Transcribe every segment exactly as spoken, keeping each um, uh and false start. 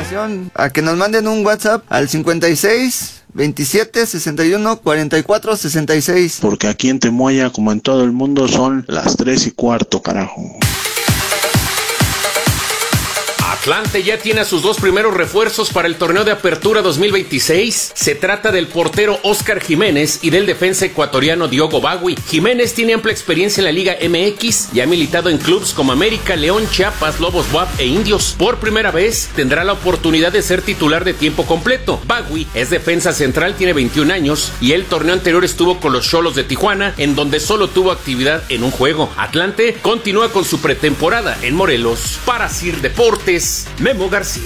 invitación a que nos manden un WhatsApp al cincuenta y seis, veintisiete, sesenta y uno, cuarenta y cuatro, sesenta y seis. Porque aquí en Temoaya, como en todo el mundo, son las tres y cuarto, carajo. Atlante ya tiene a sus dos primeros refuerzos para el torneo de apertura dos mil veintiséis. Se trata del portero Oscar Jiménez y del defensa ecuatoriano Diogo Bagui. Jiménez tiene amplia experiencia en la Liga M X y ha militado en clubes como América, León, Chiapas, Lobos B U A P e Indios. Por primera vez tendrá la oportunidad de ser titular de tiempo completo. Bagui es defensa central, tiene veintiún años y el torneo anterior estuvo con los Xolos de Tijuana, en donde solo tuvo actividad en un juego. Atlante continúa con su pretemporada en Morelos. Para Sir Deportes, Memo García.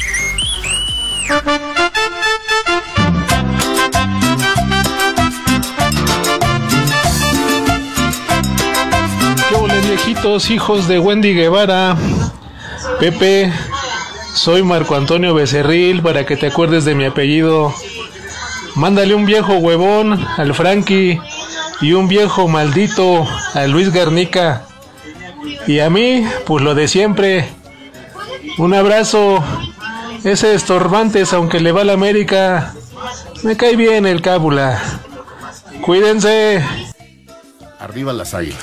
¿Qué ole, viejitos, hijos de Wendy Guevara? Pepe, soy Marco Antonio Becerril, para que te acuerdes de mi apellido. Mándale un viejo huevón al Frankie y un viejo maldito a Luis Garnica. Y a mí, pues lo de siempre. Un abrazo. Ese Estorbantes, aunque le va a la América, me cae bien el cábula. Cuídense. Arriba las águilas.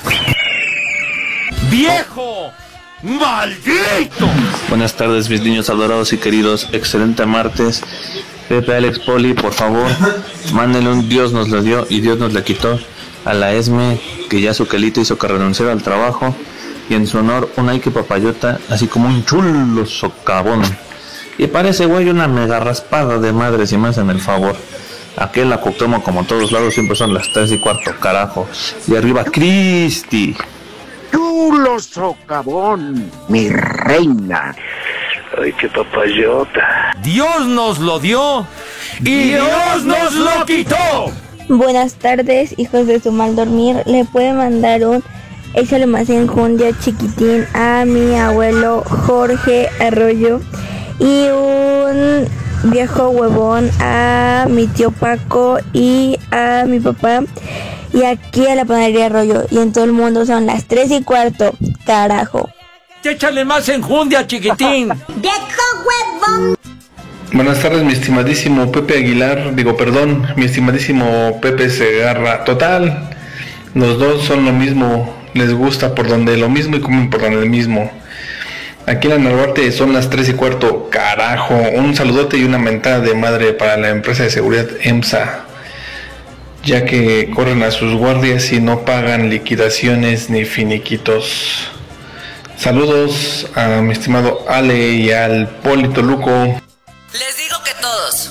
¡Viejo! ¡Maldito! Buenas tardes, mis niños adorados y queridos. Excelente martes. Pepe, Alex, Poli, por favor, mándenle un Dios nos lo dio y Dios nos le quitó a la Esme, que ya su quelito hizo que renunciara al trabajo. Y en su honor, un Ike Papayota, así como un chulo socavón. Y parece, güey, una mega raspada de madre, si me hacen el favor. Aquel la Cuauhtémoc, como todos lados, siempre son las tres y cuarto, carajo. Y arriba, Cristi. Chulo socavón, mi reina. Ay, qué papayota. Dios nos lo dio y Dios nos lo quitó. Buenas tardes, hijos de su mal dormir. Le puede mandar un échale más enjundia chiquitín a mi abuelo Jorge Arroyo y un viejo huevón a mi tío Paco y a mi papá y aquí a la panadería Arroyo. Y en todo el mundo son las tres y cuarto, carajo. Échale más enjundia chiquitín. ¡Viejo huevón! Buenas tardes, mi estimadísimo Pepe Aguilar, digo perdón, mi estimadísimo Pepe Segarra. Total, los dos son lo mismo. Les gusta por donde lo mismo y comen por donde el mismo. Aquí en la Narvarte son las tres y cuarto, carajo. Un saludote y una mentada de madre para la empresa de seguridad EMSA, ya que corren a sus guardias y no pagan liquidaciones ni finiquitos. Saludos a mi estimado Ale y al Polito Luco. Les digo que todos.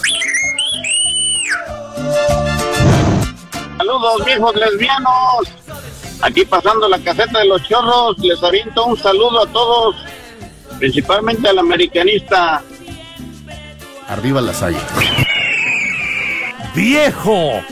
Saludos, viejos lesbianos. Aquí pasando la caseta de los chorros, les aviento un saludo a todos, principalmente al americanista. Arriba las águilas. ¡Viejo!